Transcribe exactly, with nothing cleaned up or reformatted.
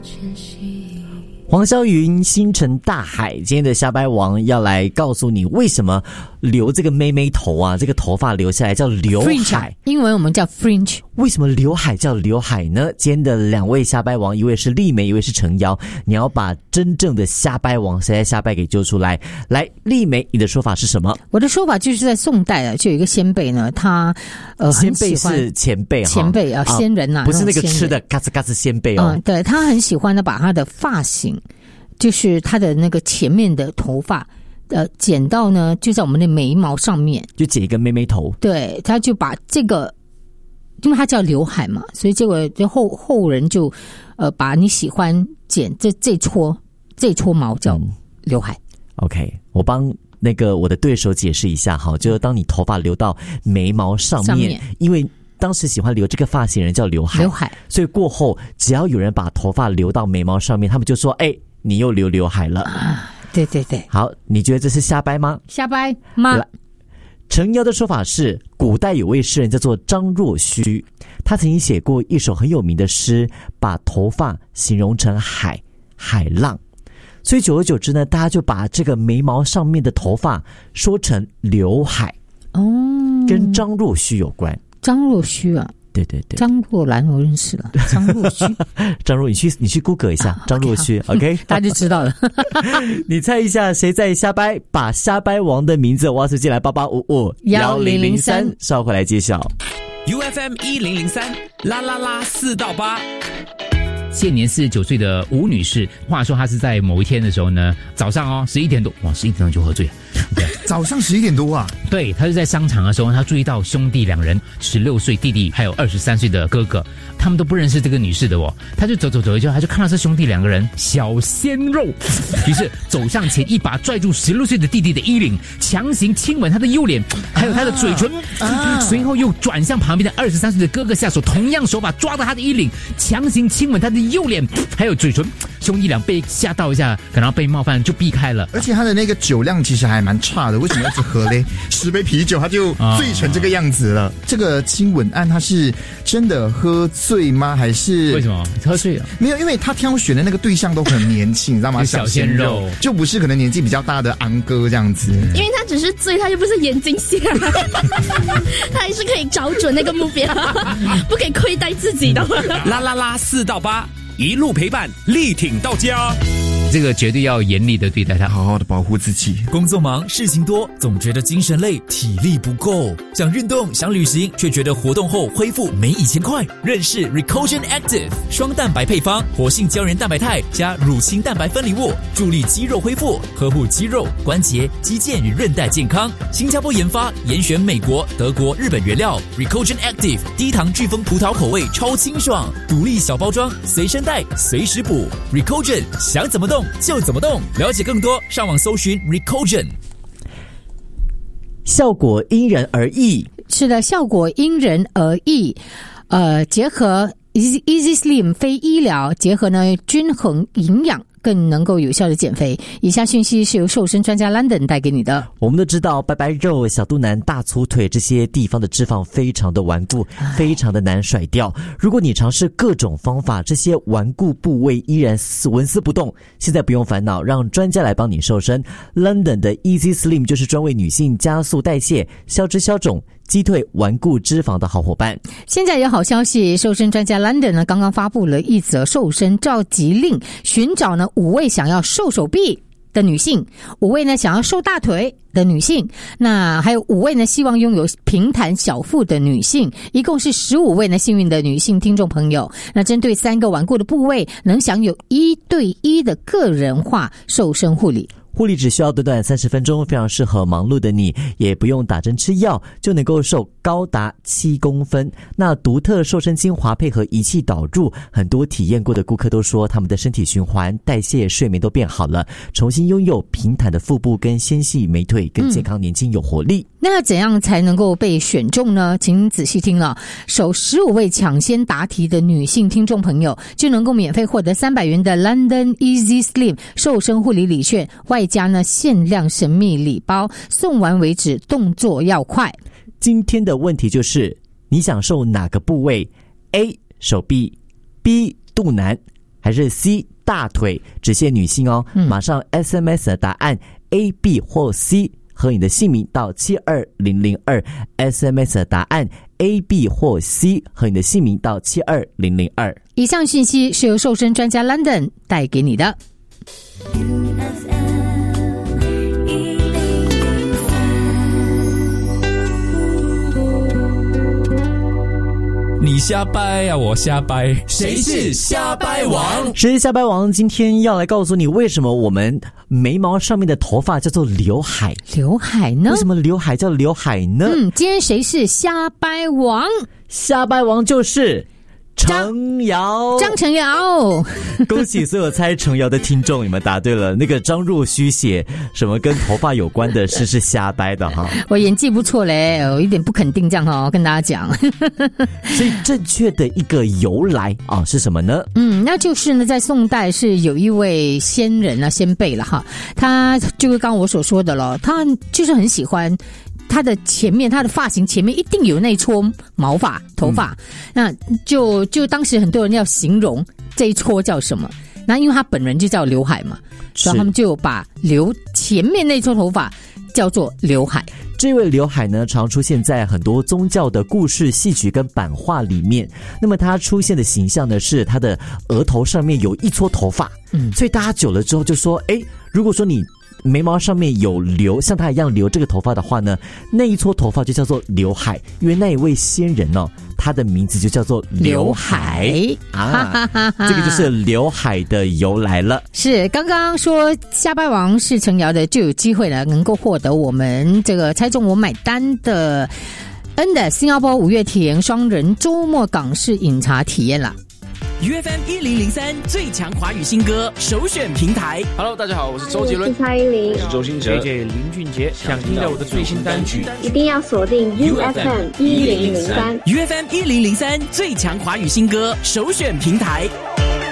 黄霄云星辰大海，今天的瞎掰王要来告诉你为什么留这个妹妹头啊，这个头发留下来叫刘海， 英文我们叫 fringe。 为什么刘海叫刘海呢？今天的两位瞎掰王，一位是丽梅，一位是程瑶，你要把真正的瞎掰王谁在瞎掰给揪出来。来，丽梅，你的说法是什么？ 我的说法就是在宋代啊，就有一个先辈呢，他呃先辈是前辈哈， 前辈啊，先人呐、啊， 不是那个吃的嘎吱嘎吱先辈哦。 嗯，对，他很喜欢呢，把他的发型，就是他的那个前面的头发，呃，剪到呢就在我们的眉毛上面， 就剪一个妹妹头。 对，他就把这个，因为他叫刘海嘛，所以结果就后后人就呃把你喜欢剪这这撮这撮毛叫刘海。嗯、 OK， 我帮那个我的对手解释一下哈，就是当你头发留到眉毛上面，上面因为当时喜欢留这个发型人叫刘海， 刘海，所以过后只要有人把头发留到眉毛上面，他们就说：“哎、欸，你又留刘海了。啊” 对对对， 好，你觉得这是瞎掰吗？ 瞎掰吗？ 程瑶的说法是，古代有位诗人叫做张若虚，他曾经写过一首很有名的诗，把头发形容成海海浪，所以久而久之呢，大家就把这个眉毛上面的头发说成刘海。哦，跟张若虚有关。 张若虚啊， 对对对， 张若兰我认识了，张若虚， 张若，你去你去 Google 一下、啊、张若虚 ，OK，, okay? 大家就知道了。 你猜一下谁在瞎掰？把瞎掰王的名字挖出进来，八八五五幺零零三，稍后来揭晓。 U F M 一零零三，啦啦啦四到八。现年四十九岁的吴女士，话说她是在某一天的时候呢，早上哦十一点多，哇，十一点钟就喝醉了。对， 早上十一点多啊？ 对，她是在商场的时候，她注意到兄弟两人，十六岁弟弟还有二十三岁的哥哥，他们都不认识这个女士的哦。她就走走走一圈，她就看到这兄弟两个人小鲜肉，于是走上前一把拽住十六岁的弟弟的衣领，强行亲吻他的右脸，还有他的嘴唇，啊、随后又转向旁边的二十三岁的哥哥下手，同样手法抓到他的衣领，强行亲吻他的右脸还有嘴唇。兄弟俩被吓到一下，可能被冒犯就避开了。 而且他的那个酒量其实还蛮差的，为什么要一直喝嘞？十杯啤酒他就醉成这个样子了。啊、这个亲吻案他是真的喝醉吗？还是为什么喝醉了？ 没有，因为他挑选的那个对象都很年轻，你知道吗？ 小鲜肉就不是可能年纪比较大的昂哥这样子。 因为他只是醉，他又不是眼睛瞎，他还是可以找准那个目标，不可以亏待自己的。 啦啦啦四到八。一路陪伴，力挺到家。这个绝对要严厉的对待他， 好好的保护自己。 工作忙，事情多，总觉得精神累，体力不够。想运动，想旅行，却觉得活动后恢复没以前快。认识 Recogen Active 双蛋白配方，活性胶原蛋白肽加乳清蛋白分离物，助力肌肉恢复，呵护肌肉、关节、肌腱与韧带健康。新加坡研发，严选美国、德国、日本原料。Recogen Active 低糖巨峰葡萄口味，超清爽，独立小包装，随身带，随时补。Recogen 想怎么动就怎么动，了解更多上网搜寻 Recogen。 效果因人而异， 是的，效果因人而异。呃，结合 Easy, Easy Slim 非医疗，结合呢均衡营养，更能够有效的减肥。以下讯息是由瘦身专家 London 带给你的。 我们都知道白白肉、小肚腩、大粗腿这些地方的脂肪非常的顽固，非常的难甩掉。如果你尝试各种方法，这些顽固部位依然纹丝不动，现在不用烦恼，让专家来帮你瘦身。 London 的 Easy Slim 就是专为女性加速代谢、消脂消肿、击退顽固脂肪的好伙伴。 现在有好消息，瘦身专家 London 呢刚刚发布了一则瘦身召集令，寻找呢五位想要瘦手臂的女性，五位呢想要瘦大腿的女性，那还有五位呢希望拥有平坦小腹的女性，一共是十五位呢幸运的女性听众朋友。那针对三个顽固的部位，能享有一对一的个人化瘦身护理。 护理只需要短短三十分钟，非常适合忙碌的你，也不用打针吃药就能够瘦高达七公分。那独特瘦身精华配合仪器导入，很多体验过的顾客都说他们的身体循环、代谢、睡眠都变好了，重新拥有平坦的腹部跟纤细美腿，更健康、年轻有活力。 嗯、那怎样才能够被选中呢？请仔细听了，首十五位抢先答题的女性听众朋友就能够免费获得三百元的 London Easy Slim 瘦身护理礼券，外加呢限量神秘礼包，送完为止，动作要快。 今天的问题就是你想瘦哪个部位？ A 手臂， B 肚腩， 还是 C 大腿？只限女性哦。嗯、马上 S M S 的答案 A、B 或 C 和你的姓名到七二零零二 ，S M S 的答案 A、B 或 C 和你的姓名到七二零零二。 以上信息是由瘦身专家 London 带给你的。 你瞎掰呀、啊，我瞎掰，谁是瞎掰王？ 谁是瞎掰王？今天要来告诉你为什么我们眉毛上面的头发叫做刘海。 刘海呢？ 为什么刘海叫刘海呢？ 嗯，今天谁是瞎掰王？ 瞎掰王就是程瑶， 张程瑶。 恭喜所有猜程瑶的听众，你们答对了。那个张若虚写什么跟头发有关的事是瞎掰的哈。 我演技不错嘞，我一点不肯定这样哈，跟大家讲。 所以正确的一个由来啊是什么呢？ 嗯，那就是呢，在宋代是有一位先人啊，先辈了哈，他就是刚刚我所说的了，他就是很喜欢。他的前面，他的发型前面一定有那撮毛发、头发，嗯、那就就当时很多人要形容这一撮叫什么，那因为他本人就叫刘海嘛，所以他们就把留前面那撮头发叫做刘海。 这位刘海呢，常出现在很多宗教的故事、戏曲跟版画里面。那么他出现的形象呢，是他的额头上面有一撮头发，嗯，所以大家久了之后就说，哎，如果说你眉毛上面有留像他一样留这个头发的话呢，那一撮头发就叫做刘海，因为那一位先人哦，他的名字就叫做刘海啊，这个就是刘海的由来了。 是刚刚说瞎掰王是程瑶的，就有机会了，能够获得我们这个猜中我买单的 N 的新加坡五月田双人周末港式饮茶体验了。 U F M 一零零三最强华语新歌首选平台。 Hello， 大家好，我是周杰伦， 我是蔡依林， 我是周兴哲 ，J J 林俊杰。想听到我的最新单曲， 一定要锁定 U F M 一零零三。 U F M 一零零三最强华语新歌首选平台。